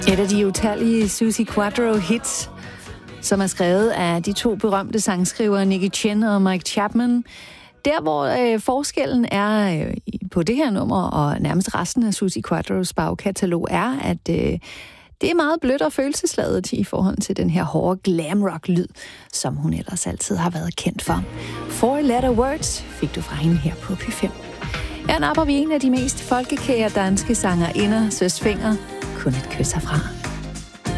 Et af de utallige Suzi Quatro hits, som er skrevet af de to berømte sangskrivere Nicky Chinn og Mike Chapman. Der, hvor forskellen er på det her nummer og nærmest resten af Suzi Quatros bagkatalog, er, at det er meget blødt og følelsesladet i forhold til den her hårde glam rock lyd, som hun ellers altid har været kendt for. Four Letter Words fik du fra hende her på P5. Her napper vi en af de mest folkekære danske sangerinder, Søs Fenger, Kun et kys herfra.